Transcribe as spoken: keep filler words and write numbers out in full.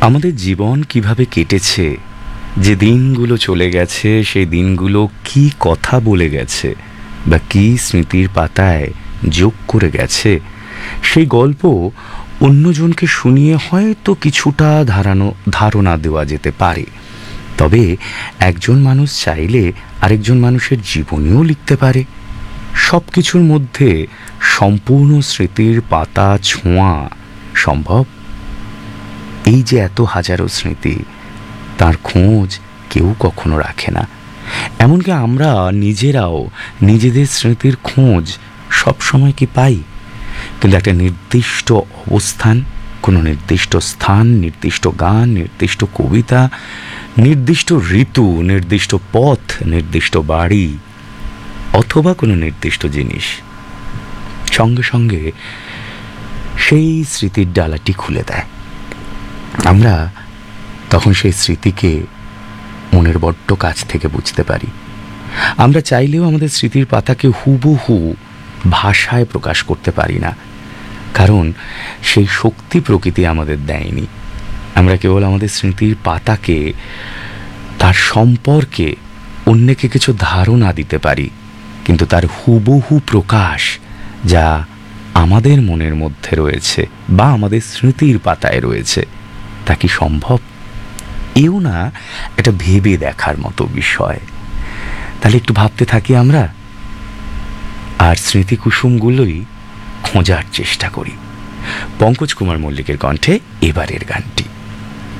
আমাদের জীবন কিভাবে কেটেছে, যে দিনগুলো চলে গেছে সেই দিনগুলো কি কথা বলে গেছে বা কি স্মৃতির পাতায় যোগ করে গেছে, সেই গল্প অন্যজনকে শুনিয়ে হয়তো কিছুটা ধারানো ধারণা দেওয়া যেতে পারে। তবে একজন মানুষ চাইলে আরেকজন মানুষের জীবনীও লিখতে পারে। সব কিছুর মধ্যে সম্পূর্ণ স্মৃতির পাতা ছোঁয়া সম্ভব? এই যে এত হাজারো স্মৃতি, তার খোঁজ কেউ কখনো রাখে না। এমনকি আমরা নিজেরাও নিজেদের স্মৃতির খোঁজ সব সময় কি পাই? কিন্তু একটা নির্দিষ্ট অবস্থান, কোনো নির্দিষ্ট স্থান, নির্দিষ্ট গান, নির্দিষ্ট কবিতা, নির্দিষ্ট ঋতু, নির্দিষ্ট পথ, নির্দিষ্ট বাড়ি অথবা কোনো নির্দিষ্ট জিনিস, সঙ্গে সঙ্গে সেই স্মৃতির ডালাটি খুলে দেয়। আমরা তখন সেই স্মৃতিকে মনের বড্ড কাছ থেকে বুঝতে পারি। আমরা চাইলেও আমাদের স্মৃতির পাতাকে হুবহু ভাষায় প্রকাশ করতে পারি না, কারণ সেই শক্তি প্রকৃতি আমাদের দেয়নি। আমরা কেবল আমাদের স্মৃতির পাতাকে, তার সম্পর্কে অন্যকে কিছু ধারণা দিতে পারি, কিন্তু তার হুবহু প্রকাশ যা আমাদের মনের মধ্যে রয়েছে বা আমাদের স্মৃতির পাতায় রয়েছে, তা কি সম্ভব? এও না এটা ভেবে দেখার মতো বিষয়। তাহলে একটু ভাবতে থাকি আমরা, আর স্মৃতিকুসুমগুলোই খোঁজার চেষ্টা করি। পঙ্কজ কুমার মল্লিকের কণ্ঠে এবারের গানটি।